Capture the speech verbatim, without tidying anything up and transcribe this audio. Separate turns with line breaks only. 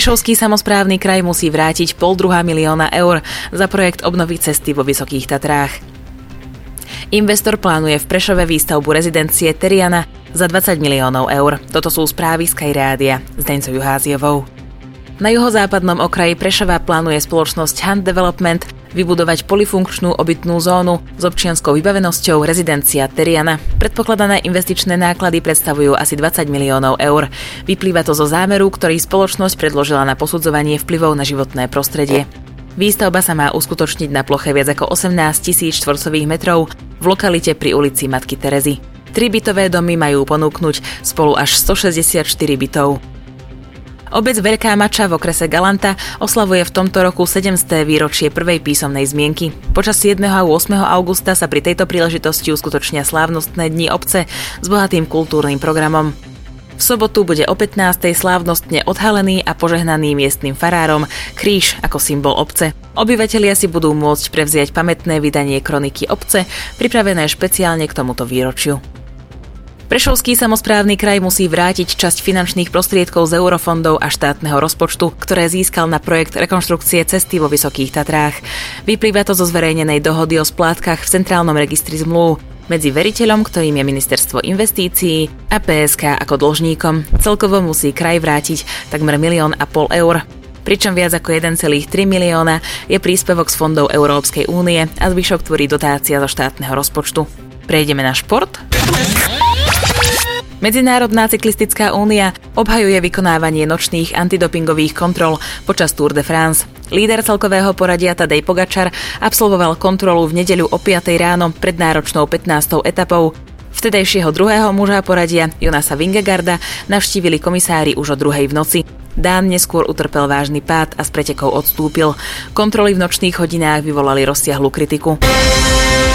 Prešovský samosprávny kraj musí vrátiť pol druhá milióna eur za projekt obnovy cesty vo Vysokých Tatrách. Investor plánuje v Prešove výstavbu rezidencie Teriana za dvadsať miliónov eur. Toto sú správy Sky Rádia s Deňcou Juháziovou. Na juhozápadnom okraji Prešova plánuje spoločnosť Hunt Development vybudovať polifunkčnú obytnú zónu s občianskou vybavenosťou rezidencia Teriana. Predpokladané investičné náklady predstavujú asi dvadsať miliónov eur. Vyplýva to zo zámeru, ktorý spoločnosť predložila na posudzovanie vplyvov na životné prostredie. Výstavba sa má uskutočniť na ploche viac ako osemnásť tisíc štvorcových metrov v lokalite pri ulici Matky Terezy. Tri bytové domy majú ponúknuť spolu až stošesťdesiatštyri bytov. Obec Veľká Mača v okrese Galanta oslavuje v tomto roku sedemsté výročie prvej písomnej zmienky. Počas siedmeho a ôsmeho augusta sa pri tejto príležitosti uskutočnia slávnostné dni obce s bohatým kultúrnym programom. V sobotu bude o pätnástej slávnostne odhalený a požehnaný miestnym farárom kríž ako symbol obce. Obyvatelia si budú môcť prevziať pamätné vydanie kroniky obce, pripravené špeciálne k tomuto výročiu. Prešovský samosprávny kraj musí vrátiť časť finančných prostriedkov z eurofondov a štátneho rozpočtu, ktoré získal na projekt rekonštrukcie cesty vo Vysokých Tatrách. Vyplýva to zo zverejnenej dohody o splátkach v centrálnom registri zmluv medzi veriteľom, ktorým je Ministerstvo investícií, a pé es ká ako dlžníkom. Celkovo musí kraj vrátiť takmer milión a pol eur. Pričom viac ako jeden celá tri milióna je príspevok z fondov Európskej únie a zvyšok tvorí dotácia zo štátneho rozpočtu. Prejdeme na šport. Medzinárodná cyklistická únia obhajuje vykonávanie nočných antidopingových kontrol počas Tour de France. Líder celkového poradia Tadej Pogačar absolvoval kontrolu v nedeľu o piatej ráno pred náročnou pätnástou etapou. Vtedajšieho druhého muža poradia Jonasa Vingegaarda navštívili komisári už o druhej v noci. Dán neskôr utrpel vážny pád a z pretekov odstúpil. Kontroly v nočných hodinách vyvolali rozsiahlu kritiku.